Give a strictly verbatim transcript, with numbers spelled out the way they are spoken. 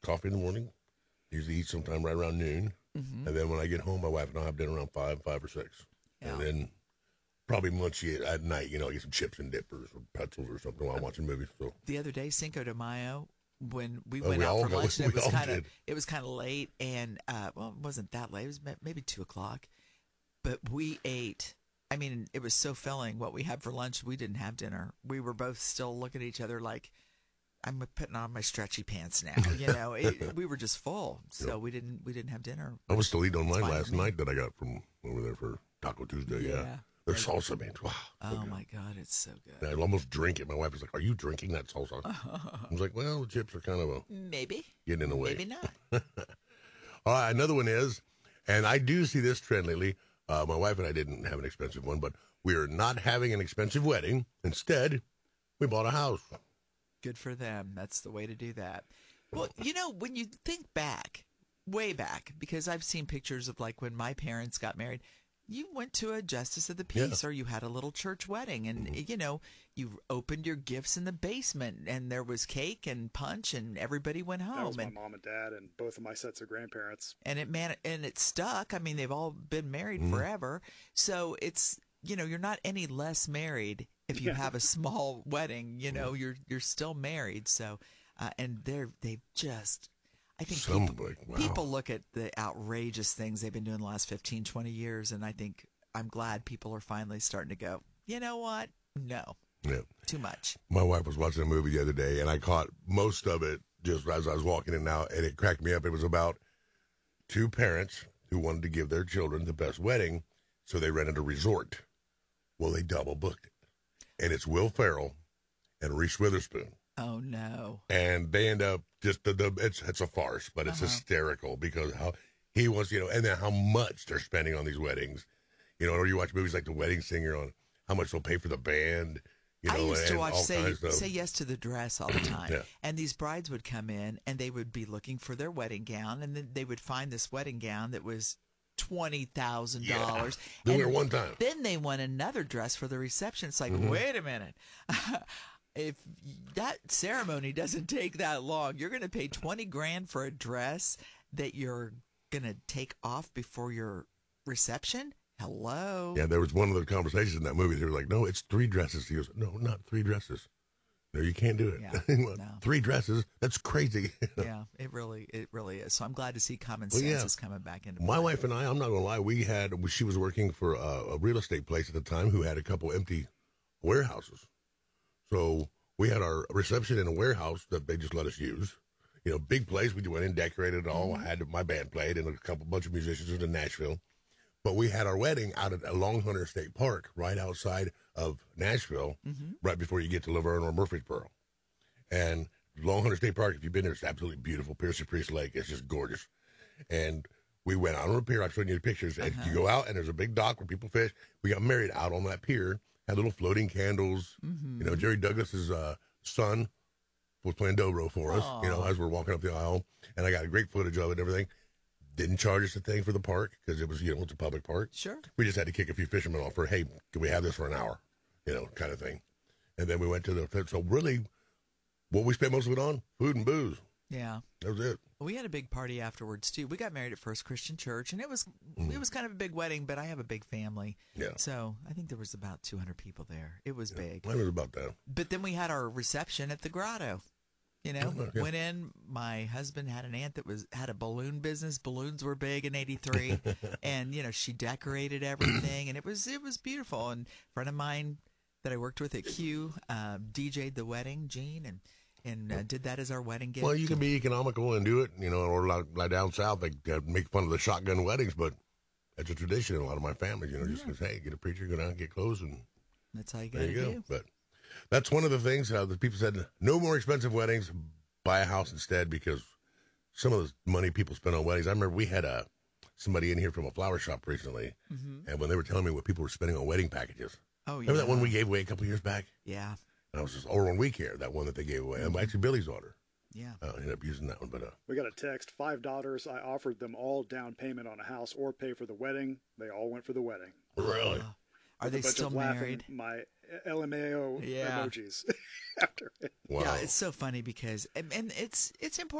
coffee in the morning. Usually eat sometime right around noon. Mm-hmm. And then when I get home, my wife and I have dinner around five, five or six. Yeah. And then probably munchy at night, you know, get some chips and dippers or pretzels or something while I'm watching movies. So The other day, Cinco de Mayo, when we Oh, went we out all for go- lunch, and it we was all kind of did. it was kind of late, and uh, well, it wasn't that late. It was ma- maybe two o'clock, but we ate. I mean, it was so filling. What we had for lunch, we didn't have dinner. We were both still looking at each other like, I'm putting on my stretchy pants now. You know, it, we were just full, so Yep. we didn't we didn't have dinner. I was still eating on It's mine fine last with me. night that I got from over there for Taco Tuesday. Yeah. Yeah. Their salsa, man. Wow. so Oh good. my God, it's so good. I'd almost drink it. My wife was like, "Are you drinking that salsa?" I was like, "Well, the chips are kind of a, Maybe, getting in the way." maybe not. All right, another one is, and I do see this trend lately. Uh, my wife and I didn't have an expensive one, but we are not having an expensive wedding. Instead, we bought a house. Good for them. That's the way to do that. Well, you know, when you think back, way back, because I've seen pictures of like when my parents got married, you went to a justice of the peace Yeah. or you had a little church wedding and, Mm-hmm. you know, you opened your gifts in the basement and there was cake and punch and everybody went That was home. my And, mom and dad and both of my sets of grandparents. and it man and it stuck. I mean, they've all been married Mm-hmm. forever. So it's, you know, you're not any less married if you Yeah. have a small wedding, you know, you're you're still married. So uh, and they're they've just I think Some, people, like, wow. people look at the outrageous things they've been doing the last fifteen, twenty years and I think I'm glad people are finally starting to go, you know what? No, Yeah. too much. My wife was watching a movie the other day, and I caught most of it just as I was walking in and out, and it cracked me up. It was about two parents who wanted to give their children the best wedding, so they rented a resort. Well, they double booked it, and it's Will Ferrell and Reese Witherspoon, Oh no. and they end up just the, the it's it's a farce, but it's Uh-huh. hysterical because how he wants, you know, and then how much they're spending on these weddings, you know, or you watch movies like The Wedding Singer on how much they'll pay for the band. You know, I used to and watch all say, kinds of say Yes to the Dress all the time. Yeah. And these brides would come in and they would be looking for their wedding gown and then they would find this wedding gown that was twenty thousand dollars. They wear it one time. Then they want another dress for the reception. It's like, Mm-hmm. wait a minute. If that ceremony doesn't take that long, you're going to pay twenty grand for a dress that you're going to take off before your reception? Hello? Yeah, there was one of the conversations in that movie. They were like, "No, it's three dresses." He goes, "No, not three dresses. No, you can't do it. Yeah, no. Three dresses? That's crazy." Yeah, it really, it really is. So I'm glad to see common Well, sense yeah. is coming back into My play. wife and I, I'm not gonna lie, we had she was working for a, a real estate place at the time who had a couple empty warehouses. So we had our reception in a warehouse that they just let us use. You know, big place. We went in, decorated it all. I had my band played and a couple bunch of musicians in Nashville. But we had our wedding out at Long Hunter State Park, right outside of Nashville, right before you get to Laverne or Murfreesboro. And Long Hunter State Park, if you've been there, it's absolutely beautiful. Pierce Priest Lake, it's just gorgeous. And we went out on a pier. I've shown you the pictures. And you go out, and there's a big dock where people fish. We got married out on that pier. Had little floating candles. You know, Jerry Douglas's uh, son was playing dobro for us. You know, as we're walking up the aisle, and I got great footage of it and everything. Didn't charge us a thing for the park because it was, you know, it's a public park. Sure. We just had to kick a few fishermen off for, hey, can we have this for an hour? You know, kind of thing. And then we went to the, so really, what we spent most of it on? Food and booze. Yeah. That was it. We had a big party afterwards too. We got married at First Christian Church, and it was Mm. it was kind of a big wedding. But I have a big family, Yeah. so I think there was about two hundred people there. It was big. Mine was about that. But then we had our reception at the Grotto. You know, Oh, yeah. went in. My husband had an aunt that was had a balloon business. Balloons were big in eighty-three, and you know she decorated everything, and it was it was beautiful. And a friend of mine that I worked with at Q um, D J'd the wedding, Gene, and and uh, did that as our wedding gift. Well, you can be economical and do it, you know, or like, like down south, they uh, make fun of the shotgun weddings, but that's a tradition in a lot of my families, you know, just 'cause, hey, get a preacher, go down and get clothes, and That's how you got there to you go. do. But that's one of the things uh, that people said, no more expensive weddings, buy a house instead, because some of the money people spend on weddings. I remember we had a, somebody in here from a flower shop recently, and when they were telling me what people were spending on wedding packages, Oh yeah. remember that one we gave away a couple of years back? Yeah. And I was just, or on We Care, that one that they gave away. Actually, Billy's daughter Yeah. uh, ended up using that one, but uh, We got a text, five daughters. I offered them all down payment on a house or pay for the wedding. They all went for the wedding. really. Uh, Are With they a bunch still of laughing, married? My L M A O Yeah. emojis after it. Wow. Yeah, it's so funny because and, and it's it's important.